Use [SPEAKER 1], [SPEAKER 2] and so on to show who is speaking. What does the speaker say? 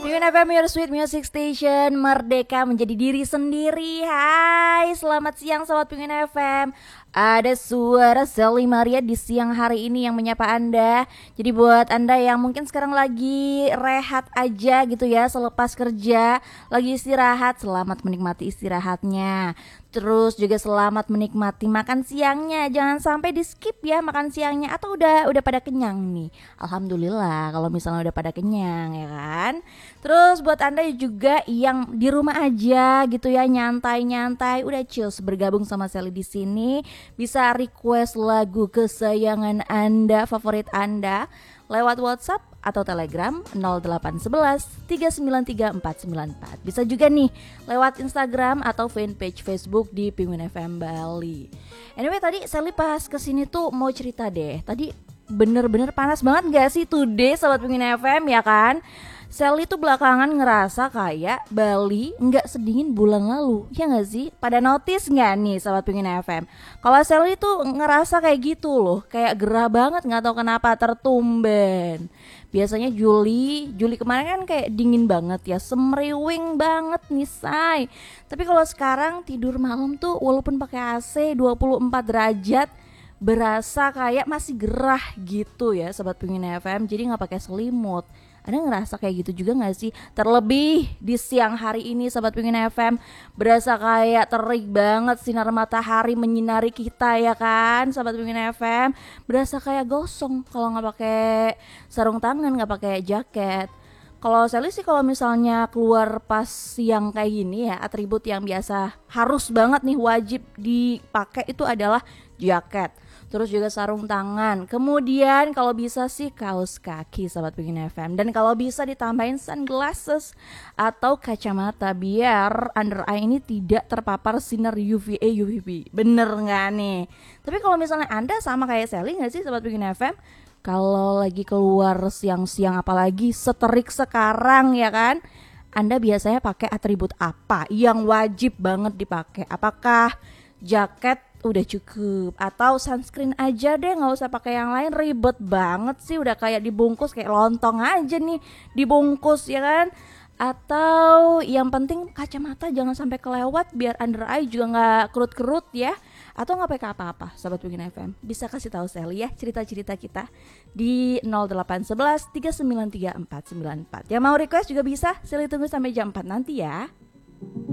[SPEAKER 1] Pingin FM Your Sweet Music Station, merdeka menjadi diri sendiri. Hai, selamat siang Sobat Pingin FM. Ada suara Sally Maria di siang hari ini yang menyapa Anda. Jadi buat Anda yang mungkin sekarang lagi rehat aja gitu ya, selepas kerja, lagi istirahat, selamat menikmati istirahatnya. Terus juga selamat menikmati makan siangnya. Jangan sampai di skip ya makan siangnya. Atau udah pada kenyang nih. Alhamdulillah kalau misalnya udah pada kenyang ya kan. Terus buat Anda juga yang di rumah aja gitu ya, nyantai-nyantai, udah chill bergabung sama Sally di sini, bisa request lagu kesayangan Anda, favorit Anda lewat WhatsApp atau Telegram 0811 393 494. Bisa juga nih lewat Instagram atau fanpage Facebook di Penguin FM Bali. Anyway, tadi Sally pas kesini tuh mau cerita deh. Tadi bener-bener panas banget gak sih today Sobat Penguin FM ya kan? Sally tuh belakangan ngerasa kayak Bali nggak sedingin bulan lalu, ya nggak sih? Pada notice nggak nih Sobat Pingin FM? Kalau Sally tuh ngerasa kayak gitu loh, kayak gerah banget, nggak tahu kenapa tertumben. Biasanya Juli kemarin kan kayak dingin banget ya, semriwing banget nih say. Tapi kalau sekarang tidur malam tuh walaupun pakai AC 24 derajat, berasa kayak masih gerah gitu ya Sobat Pingin FM. Jadi nggak pakai selimut. Anda ngerasa kayak gitu juga gak sih? Terlebih di siang hari ini Sobat Pingin FM, berasa kayak terik banget, sinar matahari menyinari kita ya kan Sobat Pingin FM. Berasa kayak gosong kalau gak pakai sarung tangan, gak pakai jaket. Kalau Sally sih kalau misalnya keluar pas siang kayak gini ya, atribut yang biasa harus banget nih wajib dipakai itu adalah jaket. Terus juga sarung tangan. Kemudian kalau bisa sih kaos kaki Sobat Pingin FM. Dan kalau bisa ditambahin sunglasses atau kacamata biar under eye ini tidak terpapar sinar UVA UVB. Bener gak nih? Tapi kalau misalnya Anda sama kayak Sally gak sih Sobat Pingin FM? Kalau lagi keluar siang-siang apalagi seterik sekarang ya kan? Anda biasanya pakai atribut apa yang wajib banget dipakai? Apakah jaket udah cukup atau sunscreen aja deh, nggak usah pakai yang lain, ribet banget sih, udah kayak dibungkus kayak lontong aja nih dibungkus ya kan? Atau yang penting kacamata jangan sampai kelewat biar under eye juga nggak kerut-kerut ya, atau nggak pakai apa-apa Sobat Pingin FM, bisa kasih tahu Sally ya cerita-cerita kita di 0811 393 494. Yang mau request juga bisa, Sally tunggu sampai jam 4 nanti ya.